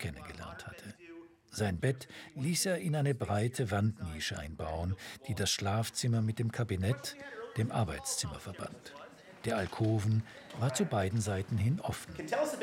kennengelernt hatte. Sein Bett ließ er in eine breite Wandnische einbauen, die das Schlafzimmer mit dem Kabinett, dem Arbeitszimmer verband. Der Alkoven war zu beiden Seiten hin offen.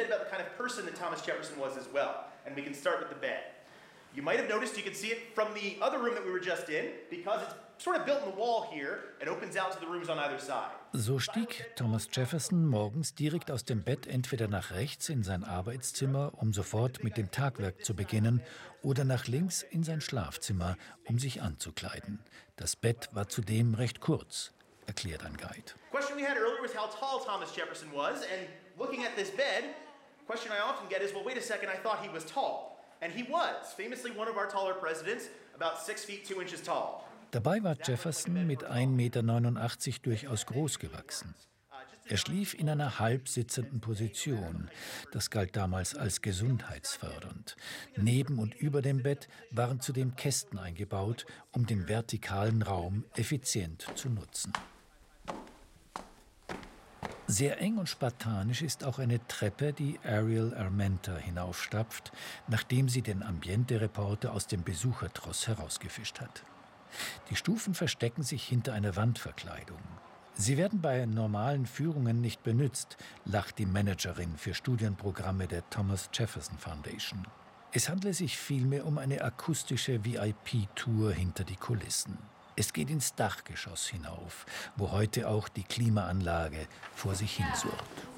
You might have noticed you could see it from the other room that we were just in because it's sort of built in the wall here and opens out to the rooms on either side. So stieg Thomas Jefferson morgens direkt aus dem Bett entweder nach rechts in sein Arbeitszimmer, um sofort mit dem Tagwerk zu beginnen, oder nach links in sein Schlafzimmer, um sich anzukleiden. Das Bett war zudem recht kurz, erklärt ein Guide. Question we had earlier was how tall Thomas Jefferson was, and looking at this bed, question I often get is, well, wait a second, I thought he was tall. And he was, famously one of our taller presidents, about 6 feet 2 inches tall. Dabei war Jefferson mit 1,89 Meter durchaus groß gewachsen. Er schlief in einer halbsitzenden Position. Das galt damals als gesundheitsfördernd. Neben und über dem Bett waren zudem Kästen eingebaut, um den vertikalen Raum effizient zu nutzen. Sehr eng und spartanisch ist auch eine Treppe, die Ariel Armenta hinaufstapft, nachdem sie den Ambiente-Reporter aus dem Besuchertross herausgefischt hat. Die Stufen verstecken sich hinter einer Wandverkleidung. Sie werden bei normalen Führungen nicht benutzt, lacht die Managerin für Studienprogramme der Thomas Jefferson Foundation. Es handle sich vielmehr um eine akustische VIP-Tour hinter die Kulissen. Es geht ins Dachgeschoss hinauf, wo heute auch die Klimaanlage vor sich hin surrt.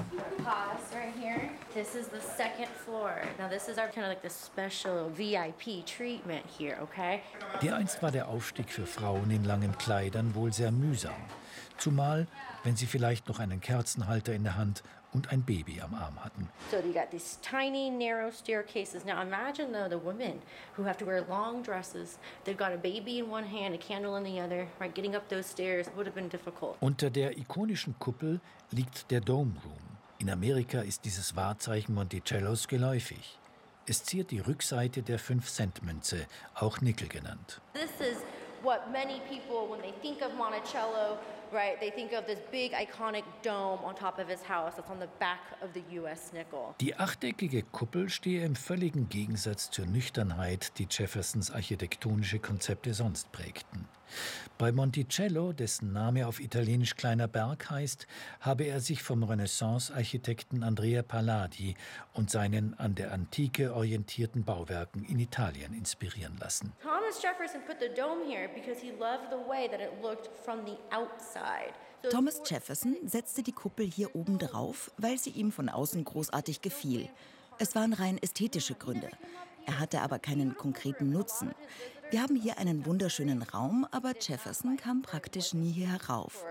Pause right here. This is the second floor. Now this is our kind of like the special VIP treatment here, okay? Dereinst war der Aufstieg für Frauen in langen Kleidern wohl sehr mühsam. Zumal, wenn sie vielleicht noch einen Kerzenhalter in der Hand und ein Baby am Arm hatten. So you got these tiny, narrow staircases. Now imagine though the women who have to wear long dresses. They've got a baby in one hand, a candle in the other. Right, getting up those stairs would have been difficult. Unter der ikonischen Kuppel liegt der Dome Room. In Amerika ist dieses Wahrzeichen Monticellos geläufig. Es ziert die Rückseite der 5-Cent-Münze, auch Nickel genannt. This is what many people, when they think of Monticello, right, they think of this big iconic dome on top of his house that's on the back of the US nickel. Die achteckige Kuppel stehe im völligen Gegensatz zur Nüchternheit, die Jeffersons architektonische Konzepte sonst prägten. Bei Monticello, dessen Name auf Italienisch kleiner Berg heißt, habe er sich vom Renaissance-Architekten Andrea Palladio und seinen an der Antike orientierten Bauwerken in Italien inspirieren lassen. Thomas Jefferson put the dome here because he loved the way that it looked from the outside. Thomas Jefferson setzte die Kuppel hier oben drauf, weil sie ihm von außen großartig gefiel. Es waren rein ästhetische Gründe. Er hatte aber keinen konkreten Nutzen. Wir haben hier einen wunderschönen Raum, aber Jefferson kam praktisch nie hier herauf.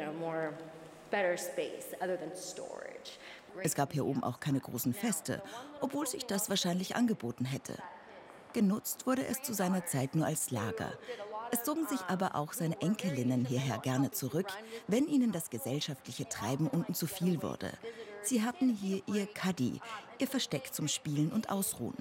Es gab hier oben auch keine großen Feste, obwohl sich das wahrscheinlich angeboten hätte. Genutzt wurde es zu seiner Zeit nur als Lager. Es zogen sich aber auch seine Enkelinnen hierher gerne zurück, wenn ihnen das gesellschaftliche Treiben unten zu viel wurde. Sie hatten hier ihr Cuddy, ihr Versteck zum Spielen und Ausruhen.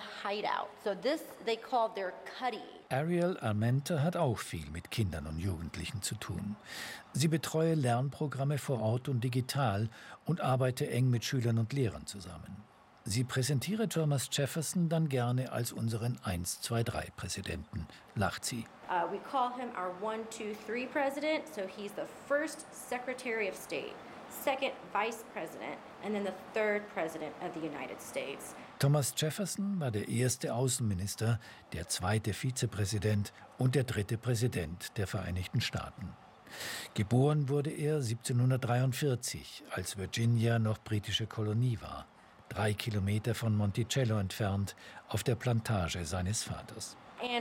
Ariel Armenta hat auch viel mit Kindern und Jugendlichen zu tun. Sie betreue Lernprogramme vor Ort und digital und arbeite eng mit Schülern und Lehrern zusammen. Sie präsentiere Thomas Jefferson dann gerne als unseren 1-2-3-Präsidenten, lacht sie. We call him our 1-2-3 president, so he's the first Secretary of State, second Vice President, and then the third President of the United States. Thomas Jefferson war der erste Außenminister, der zweite Vizepräsident und der dritte Präsident der Vereinigten Staaten. Geboren wurde er 1743, als Virginia noch britische Kolonie war. 3 Kilometer von Monticello entfernt, auf der Plantage seines Vaters.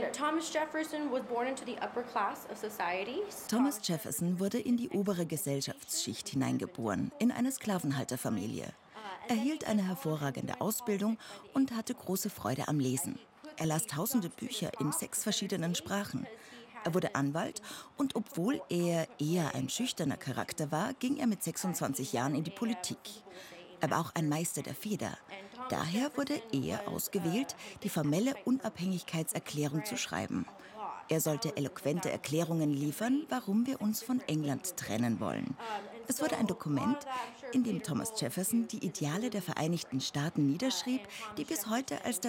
Thomas Jefferson wurde in die obere Gesellschaftsschicht hineingeboren, in eine Sklavenhalterfamilie. Er erhielt eine hervorragende Ausbildung und hatte große Freude am Lesen. Er las tausende Bücher in 6 verschiedenen Sprachen. Er wurde Anwalt und obwohl er eher ein schüchterner Charakter war, ging er mit 26 Jahren in die Politik. Er war auch ein Meister der Feder. Daher wurde er ausgewählt, die formelle Unabhängigkeitserklärung zu schreiben. Er sollte eloquente Erklärungen liefern, warum wir uns von England trennen wollen. Es wurde ein Dokument, in dem Thomas Jefferson die Ideale der Vereinigten Staaten niederschrieb, die bis heute als